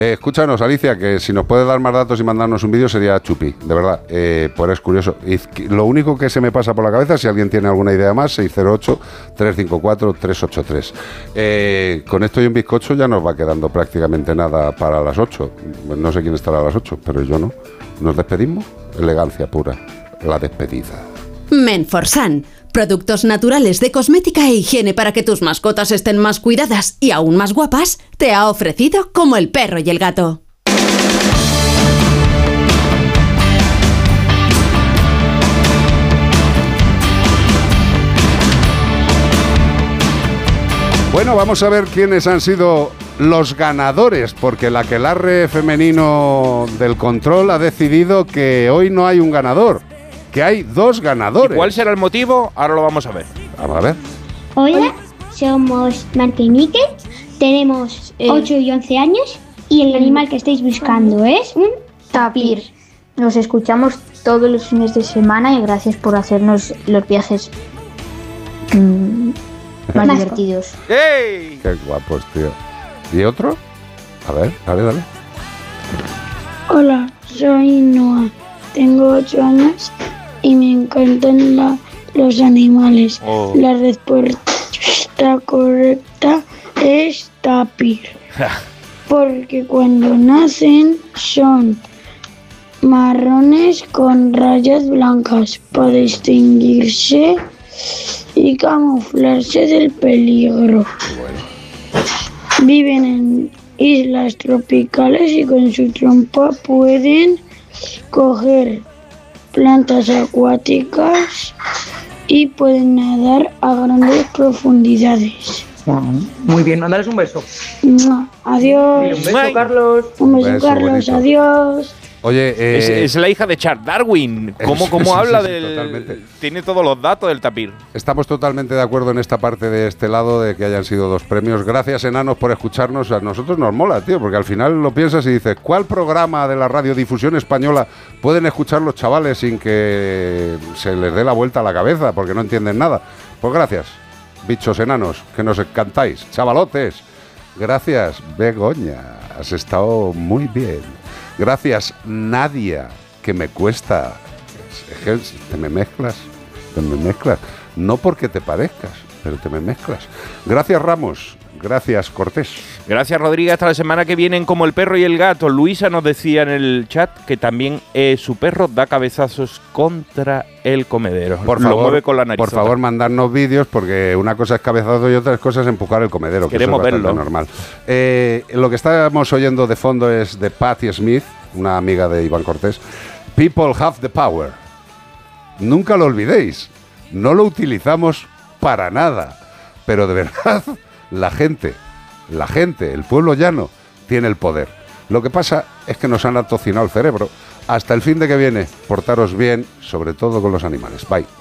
Escúchanos, Alicia, que si nos puedes dar más datos y mandarnos un vídeo sería chupi, de verdad, pues es curioso. Y lo único que se me pasa por la cabeza, si alguien tiene alguna idea más, 608-354-383. Con esto y un bizcocho ya nos va quedando prácticamente nada para las 8. No sé quién estará a las 8, pero yo no. ¿Nos despedimos? Elegancia pura, la despedida. Menforsan, productos naturales de cosmética e higiene para que tus mascotas estén más cuidadas y aún más guapas, te ha ofrecido Como el perro y el gato. Bueno, vamos a ver quiénes han sido los ganadores, porque el aquelarre femenino del control ha decidido que hoy no hay un ganador, que hay 2 ganadores. ¿Y cuál será el motivo? Ahora lo vamos a ver. Vamos a ver. Hola, somos Marta y Miquel, tenemos 8 y 11 años y el animal que estáis buscando es un tapir. Nos escuchamos todos los fines de semana y gracias por hacernos los viajes más divertidos. ¡Ey! Qué guapos, tío. ¿Y otro? A ver, dale. Hola, soy Noah, tengo 8 años y me encantan los animales. Oh. La respuesta correcta es tapir. Porque cuando nacen son marrones con rayas blancas para distinguirse y camuflarse del peligro. Viven en islas tropicales y con su trompa pueden coger plantas acuáticas y pueden nadar a grandes profundidades. Muy bien, mándales un beso. Adiós. Un beso, Carlos. Un beso, beso, Carlos. bonito. Adiós. Oye, Es la hija de Charles Darwin. ¿Cómo sí, habla sí, del...? totalmente. Tiene todos los datos del tapir. estamos totalmente de acuerdo en esta parte de este lado de que hayan sido 2 premios. Gracias, enanos, por escucharnos. A nosotros nos mola, tío, porque al final lo piensas y dices, ¿cuál programa de la radiodifusión española pueden escuchar los chavales sin que se les dé la vuelta a la cabeza porque no entienden nada? Pues gracias, bichos enanos, que nos encantáis, chavalotes. Gracias, Begoña, has estado muy bien. Gracias, Nadia, que me cuesta. Es que te me mezclas. No porque te parezcas, pero te me mezclas. Gracias, Ramos. Gracias, Cortés. Gracias, Rodríguez. Hasta la semana que viene en Como el perro y el gato. Luisa nos decía en el chat que también su perro da cabezazos contra el comedero. Por Lo favor, mueve con la nariz. por favor, mandarnos vídeos, porque una cosa es cabezazo y otra cosa es empujar el comedero. Queremos que eso es verlo. normal. Lo que estábamos oyendo de fondo es de Patti Smith, una amiga de Iván Cortés. People have the power. Nunca lo olvidéis. No lo utilizamos para nada. Pero de verdad, la gente, el pueblo llano, tiene el poder. Lo que pasa es que nos han atocinado el cerebro. Hasta el fin de que viene, portaros bien, sobre todo con los animales. Bye.